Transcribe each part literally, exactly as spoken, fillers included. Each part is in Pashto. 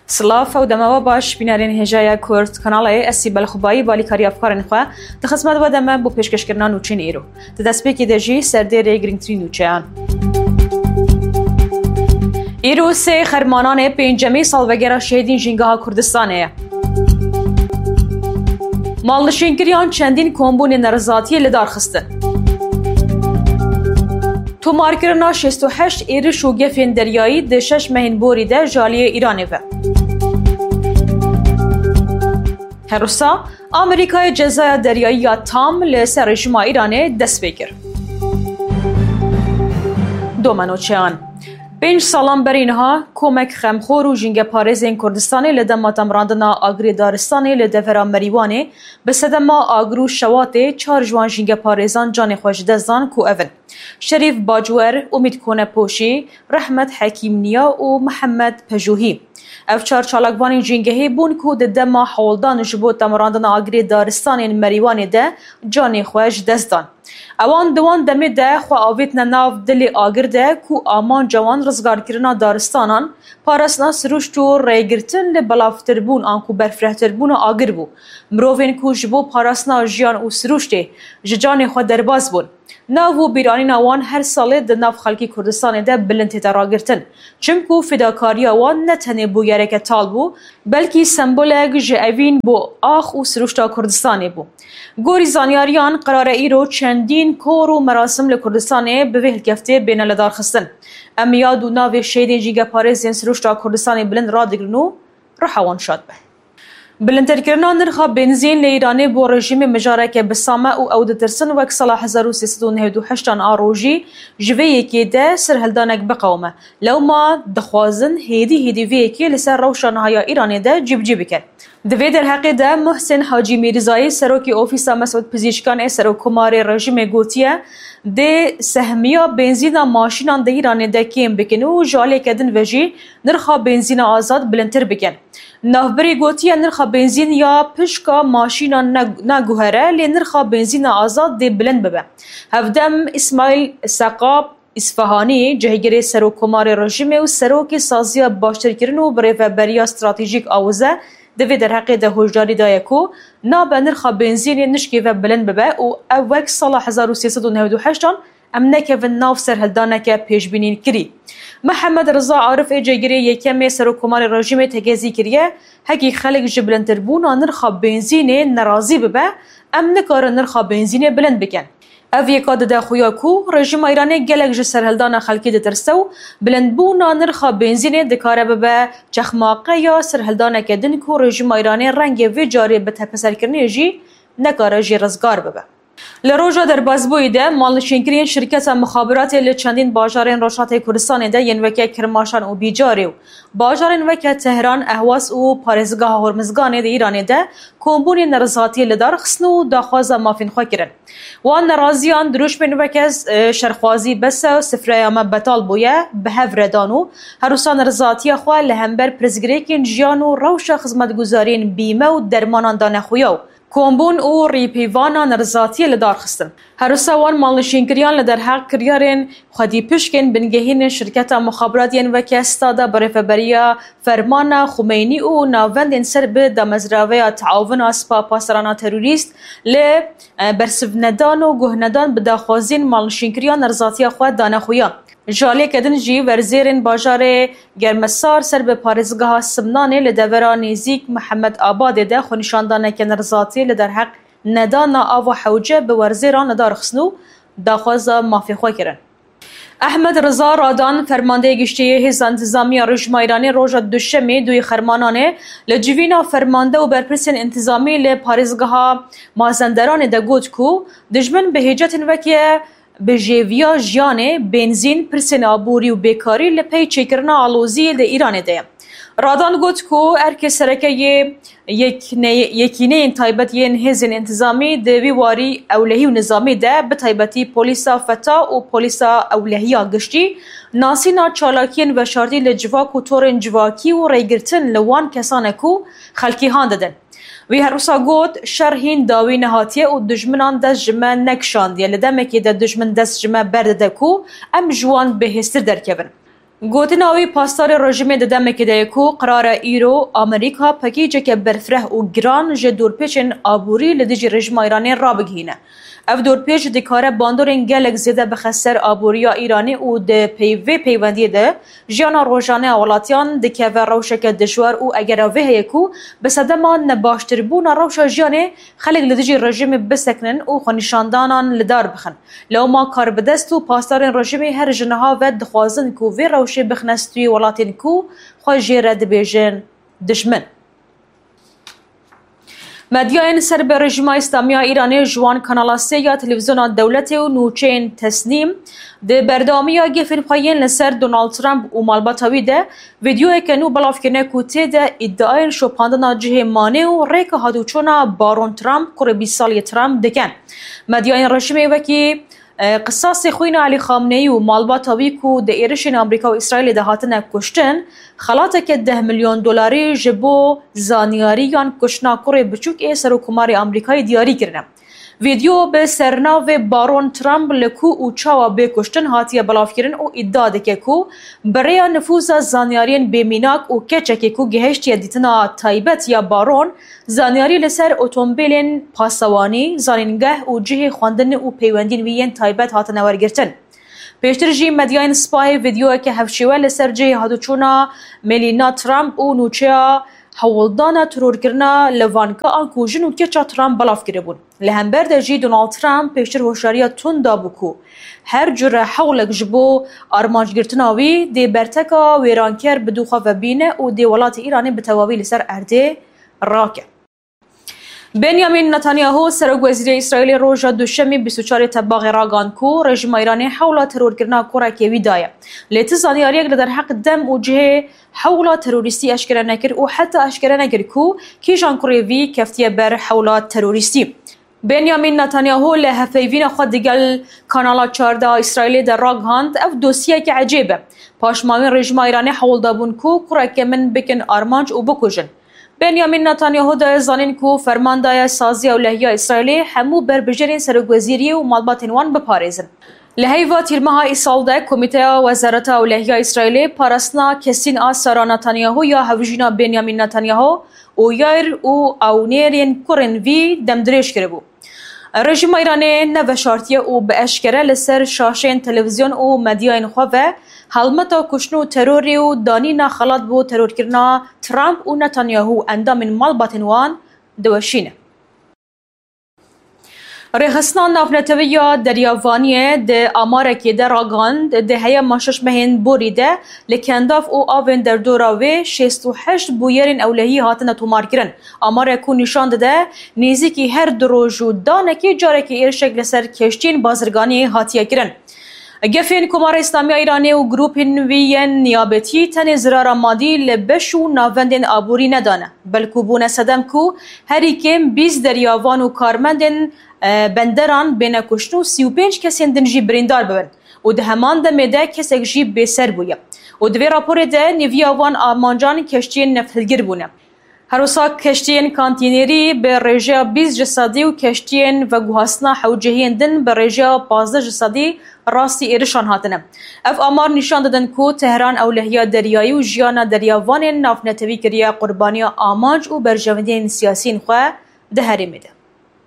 سلاف و دماوا باش بینارین هجای کرد کانال اسی بالخبایی بالیکاری افکارن خو تخصمت و دم بو پیشکشکرنا نوچین ایرو تدسپیکی دجی سردیر گرینگتری نوچیان ایرو سه خرمانان پنجمی سالوگرا شهیدین جنگاه کردستانه مالنشینگریان چندین کمبون نرزاتی لدار خستن تو مارکرنا شصت و هشت ایرش و گفین دریایی ده شش مهین بوری ده جالیه ایرانه و هروسا امریکای جزای دریایی یا تام لسر رژیم ایرانه دست بگیر دومنوچیان پنج سالان برینها کمک خمخور و جنگ پارزین کردستانی لدما تمراندنا آگری دارستانی لدورا مریوانی به صدما آگرو شواته چار جوان جنگ پارزان جان خوش دزان کو اون شریف باجور، امید کنه پوشی، رحمت حکیم نیا و محمد پژوهی اف چار چالاکوانی جنگهی بون کو د دما حولدان جبو تمراندنا آگری دارستانی مریوانی ده جان خوش دزدان اوان دوان دمی ده خو آویت نناف دلی آگر ده کو آمان جوان رزگار کرنا دارستانان پارسنا سروشت و ریگرتن لی بلافتر بون آنکو برفرهتر بون آگر بو مروفین کو جبو پارسنا جیان و سروشته ججان خو درباز بون ناو بیرانی نوان هر ساله د ناف خلکی کردستان ده بلند تراگرتن چمکو فداکاری وان نتنه بو یرک تال بو بلکی سمبولک جاوین بو آخ و سروشتا کردستان بو گوری زانیاریان قرار ایرو چندین کور و مراسم لکردستان به ویل گفته بین لدار خستن امیاد و ناو شهید جیگا پارزین سروشتا کردستان بلند را دگرنو روحوان شاد به بلندتر کردن نرخ بنزین لیرانی با رژیم مجارک بسامه و اود ترسن وک سال هزار و سیصد و نود و هشت آروجی جویی که ده سرهلدانک بقومه لو ما دخوازن هیدی هیدی وی که لسر روشن های ایرانی ده جیب جیب کرد. دوی در حقیقت ده محسن حاجی میرزایی سروکی اوفیسا مسعود پزشکان سرو کمار رژیم گوتیه ده سهمیا بنزین ماشینان ده ایرانی ده کیم بکنه و جالی کدن وجی نرخ بنزین آزاد بلندتر بکن. نافبری گوتیه نرخ بنزین یا پشکا ماشینا نگوهره لی نرخ بنزین آزاد ده بلند ببه. هفدم اسماعیل سقاب اصفهانی جهگیری سرو کمار رژیم و سروک سازی باشتر کردن و برای برای استراتژیک آوزه دوی در حقیقت ده هجداری دایه کو ناب نرخ بنزین نشکی و بلند ببه و اوک سال هزار و سیصد و نود و هشت امنه و ناف سرهلدانه که پیش بینین کری. محمد رضا عارف جگری یکم سرو کمار رژیم تگزی کریه هکی خلق جبلندتر بونا نرخ بنزین نرازی ببه امنه کار نرخ بنزین بلند بکن. او یکاد ده خویا کو رژیم ایرانی گلک جو سرهلدان خلکی ده ترسو بلند بونا نرخ بنزین دکاره ببه چخماقه یا سرهلدان کدن کو رژیم ایرانی رنگ وی جاری به تپسر کرنی جی نکاره جی رزگار ببه. لروجا در بازبوی ده مالنشینگرین شرکت مخابرات لچندین باجارین روشات کردستان ده ینوکه کرماشان و بیجاری و باجارین وکه تهران اهواز و پارزگاه هرمزگان ده ایران ده کمبون نرزاتی لدار خسنو و داخواز مافین خواه کرن وان نرازیان دروش بین وکه شرخوازی بس و سفره اما بطال بویه به هفردانو هروسان نرزاتی خواه لهمبر پرزگریکین جیانو روش خدمتگزارین بیمه و درمانان دانه خویاو کمبون او ریپیوانا نرزاتی لدار خستن. هروسا وان مالنشینگریان لدر حق کریارین خودی پشکن بنگهین شرکت مخابراتین و که استادا برفبریا فرمان خمینی او ناوندین سر به دمزراوی تعاون اسپا پاسرانا تروریست ل برسفندان و گهندان بداخوازین مالنشینگریان نرزاتی خود دانه خویا. جالی کدن جی ورزیرین باجار گرمسار سر به پارزگاه سمنانی لدورا نزیک محمد آباد ده خونشاندانه که نرزاتی لدر حق ندانا آو حوجه به ورزیران ندار خسنو داخواز مافی خواه کرن. احمد رضا رادان فرمانده گشتی حزب انتظامی رژیم ایرانی روز دوشنبه دوی خرمانانه لجوینا فرمانده و برپرسین انتظامی ل پارزگاه مازندران ده گوت کو دشمن به هجت وکیه به جیویا جیانه بنزین پرسن آبوری و بیکاری لپی چکرنا آلوزی ده ایران ده. رادان گوت کو ارک سرکه یکینه این تایبت یین هزین انتظامی دوی واری اولهی و نظامی ده به تایبتی پولیسا فتا و پولیسا اولهی آگشتی ناسینا چالاکین و شارتی لجواک و تورن جواکی و ریگرتن لوان کسانه کو خلکی هان دادن. وی هروسا گوت شرحین داوی نهاتیه و دجمنان دست جمع نکشاند یلی دمکی ده دجمن دست جمع برده کو ام جوان بهستر درکبن. گوتناوی پاسدار رژیم د دمکه ده کو قرار ایرو امریکا پکیجه که برفره و گران ج دورپیچن آبوری لدیج رژیم ایرانی را بگینه. اف دورپیچ دکاره باندورین گلک زیده بخسر آبوریا ایرانی و ده پیوی پیوندی ده جانا روزانه اولاتیان دکه و روشک دشوار و اگر ویه کو بسدما نباشتر بون روشا جانه خلق لدیج رژیم بسکنن و خنشاندانان لدار بخن. لو ما کار بدست و پاسدار رژیم هر جنها و دخوازن کو وی روش بخنستوی ولاتین کو خواجی رد بیجن دشمن. مدیاین سر به رژیم اسلامی ایرانی جوان کانال سه یا تلویزیون دولتی و نوچین تسنیم ده بردامی یا گفن پایین لسر دونالد ترامپ و مالباتاوی ده ویدیو کنو بلاف کنه کوته ده ادعای شوپاندنا جه مانه و ریک هادوچونا بارون ترامپ قربی سالی ترامپ دکن. مدیاین رژیم وکی قصاص خوین علی خامنه‌ای و مالباتاوی کو د ایرشن امریکا و اسرائیل ده هاتنه کشتن خلاته که ده میلیون دلاری جبو زانیاریان کشنا کره بچوک ای سروکمار امریکای دیاری کرنه. ویدیو به سرناو بارون ترامپ لکو و چاوا به کشتن هاتیه بلاف کرن و ادعا دکه کو برای نفوذ زانیارین بمیناک و کچکی کو گهشتی دیتنا تایبت یا بارون زانیاری لسر اتومبیلین پاسوانی زانینگه و جه خواندن و پیوندین وین تایبت هاتنه ورگرتن. پیشتر جی مدیاین سپای ویدیو که هفشیوه لسر جه هادوچونا ملینا ترامپ و نوچیا حولدانا ترور کرنا لوانکا آنکو جنو کچا ترامپ بلاف کرده بون. لهمبر ده جی دونالد ترامپ پیشتر هوشیاری توندا بکو هر جور حولک جبو آرمانج گرتناوی دی برتکا ویرانکر بدوخا و بینه و دی ولات ایرانی بتواوی لسر ارده راکه. بنیامین نتانیاهو سرک وزیر اسرائیل روژا دوشمی بیست و چهار تباغ راگان کو رژیم ایرانی حول ترور کرنا کورا کیوی دایه. لیت زانیاری در حق دم و جه حول تروریستی اشکره نکر و حتی اشکره نکر کو کیشان کوریوی کفتیه بر حول تروریستی. بنیامین نتانیاهو لهفیوین خود دیگل کانال چهارده اسرائیلی در راگ هاند اف دوسیه که عجیبه. پاشماوین رژیم ایرانی حول دابون کو کورا که من بکن آرمانج و بکوژن. بنیامین نتانیاهو دا زانین کو فرماندای سازی اولهی اسرائیلی همو بر بجرین سرک وزیری و مالباتین وان بپاريزن. لهیوا تیرمها ایسال ده کمیته وزارت اولهی اسرائیلی پارسنا کسین آسارا نتانیاهو یا هوجینا بنیامین نتانیاهو و یایر و اونیرین کرن وی دمدریش کرده بود. رژیم ایرانی نوشارتیه و به اشکره لسر شاشین تلویزیون و مدیاین خواه حلمتا کشنو تروری و دانینا خلط بو ترور کرنا ترامپ و نتانیاهو اندام مالباتین وان دوشینه. رهسنان نافنتوی یا دریاوانیه ده آماره که در آگاند ده هیا ماشش مهین بوریده لکنداف او آوین در دوراوی شست و هشت بویرین اولهی هاتن تومار کرن. آماره کو نشان ده نیزی که هر دروجو دانه که جاره که ایرشک لسر کشتین بازرگانی هاتیه کرن. گفین کمار اسلامی ایرانی و گروپین وین نیابتی تن زرار مادی لبش و ناوندین آبوری ندانه بلکو بونه صدم کو هری کم بیز دریاوان و کارمندین بندران بین کشتن و سی و پنج کسین دنجی بریندار ببن و ده همان دمه ده کسک جی بسر بویه و دوی راپور ده نیویاوان آمانجان کشتین نفتلگیر بونه. هروسا کشتین کانتینری به رژه بیست جسدی و کشتین و گوهاسنا حوجهین دن به رژه پانزده جسدی راستی ایرشان هاتنه. اف آمار نشان دادن کو تهران اولهیا دریایی و جیانا دریاوان نافنتوی کریه قربانی آماج و برجوندین سیاسین خواه ده هریمه ده.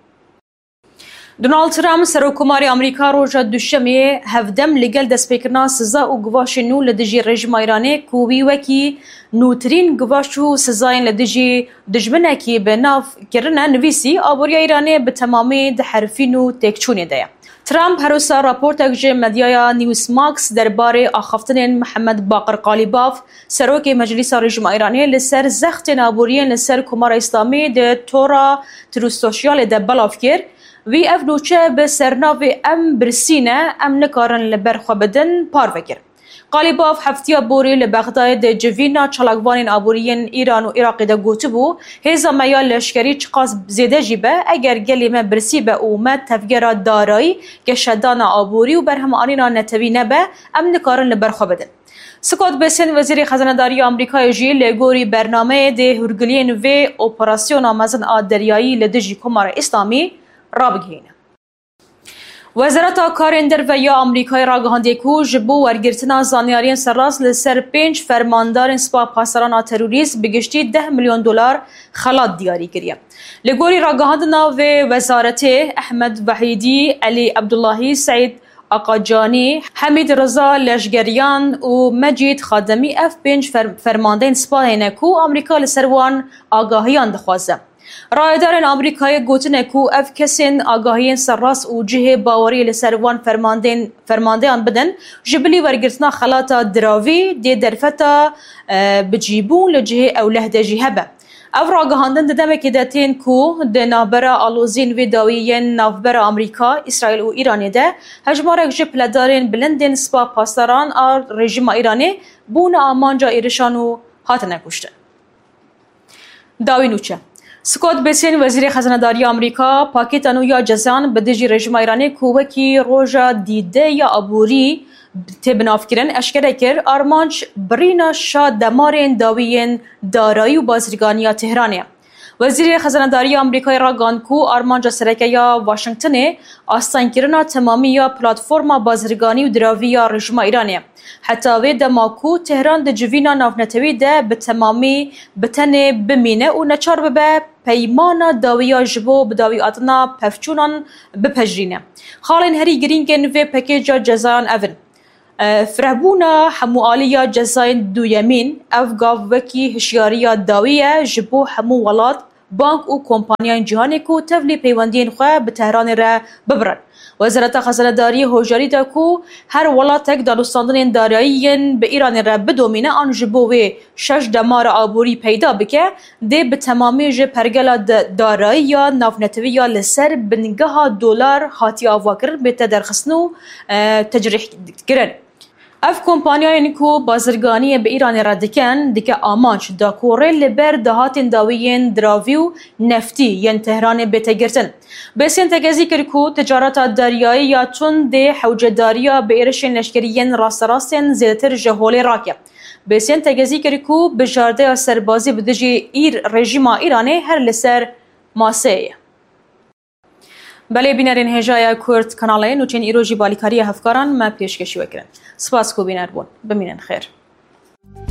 دونالد ترامپ سروکماری امریکا روژا دوشمی هفدم لگل دسپیکرنا سزا و گواش نو لدجی رژیم ایرانی کوبی وکی نوترین گواش و سزاین لدجی دجمنه کی به ناف کرنه نویسی آبوری ایرانی به تمامی ده حرفین و تکچونی ده. ترامپ هروسا راپورت اگجه مدیایا نیوز ماکس درباره آخفتن محمد باقر قالیباف سروک مجلس رژیم ایرانی لسر زخت نابوریین لسر کمار اسلامی ده تورا تروسوشیال ده بلاف کر وی اف نوچه به سرناو ام برسینه ام نکارن لبرخوا بدن پار وکر. قالیباف هفتیا بوری لبغداد ده جوینا چلاگوانین آبوریین ایران و عراق ده گوته بو هیزا میال لشکری چقاس زیده جیبه اگر گلیم برسی به اومد تفگیر دارایی که شدان آبوری و برهم آنینا نتوی نبه ام نکارن لبرخوا بدن. سکوت بسن وزیر خزانداری آمریکای جی لگوری برنامه ده هرگلین و اپراسیون آمازن آدریایی لدجی کمار اسلامی رابگهینه. وزارت کارên derve Amerîkayê ragihandiye ku ji bo wergirtina zanyariyên serrast li ser pênc fermandarên spa pasarana terorîst bi giştî deh milyon dolar xelat diyarî kiriye. Li gorî ragihandina vê wezaretê Ehmed Wehîdî, Elî Ebdullahî, Seîd Aqacanî, Hemîd Reza Leşgeriyan û Mecîd Xademî ev pênc fermandeyên spayê ne ku Amerîka li ser wan agahiyan dixwaze. Rayedarên Amerîkayê gotine ku ev kesên agahiyên serrast û cihê baweriyê li ser wan fermandeyan bidin ji bilî wergirtina xelata diravî dê derfeta bicîbûn li cihê ewlehde jî hebe. Ev ragihandin di demekê de tên ku di navbera aloziyên vê dawiyên navbera Amerîka, İsraîl û Îranê de hejmarek ji piledarên bilindên spa pasaran a rejima Îranê bûne amanca êrişan û hatine kuştin. Dawî nûçe. Scott Bessent Wezîrê Xezinedariya Amerîka pakêta nû ya cezan bi dijî rejima Îranê ku wekî roja dîde ya aborî tê binavkirin eşkere kir armanc birîna şa demarên dawiyên darayî û bazirganiya Tehranê. Wezîrê Xezinedariya Amerîkayê ragand ku armanca serekeya Washingtonê astankirina temamî ya platforma bazirganî û diravî ya rejima Îranê. Heta vê dema ku Tehran di civîna navnetewî de bi temamî bi tenê bimîne û neçar bibe peymana dawiya ji bo bi dawî atina pevçûnan bipejrîne. Xalên herî girîngên vê pekêja cezayan ev in. Firehbûna hemû aliya cezayên duyemîn ev gav wekî hişyariya dawî ye ji bo hemû welat, bank û kompanyayên cîhanê ku tevlî peywendiyên xwe bi Tehranê re bibirin. Wezareta Xezinedariyê hojarî da ku her welatek danûstandinên darayî bi Îranê re bidomîne an ji bo vê şeş demara aborî peyda bike dê bi temamî ji pergela darayî ya navnetewî ya li ser bingeha dolar hatiye avakirin bête derxistin û tecrîhkirin. Ev kompanyayên ku bazirganiyê bi Îranê re dikin dike amanc da ku rê li ber dahatên dawiyên diravî û neftî yên Tehranê bête girtin. Bessent tegezî kir ku ticareta deryayî ya tund dê hewcedariya bi êrişên leşkeriyên rasterastên zêdetir ji holê rake. Bessent tegezî kir ku bijardeya serbazî bi dijî rejima Îranê her li ser maseyê ye. Belê bînerên Hêjaya Kurd kanalê nûçeyên îro jî balîkariya hevkaran me pêşkêşî vekirin. Spas ku bîner bûn. Bimînin xêr.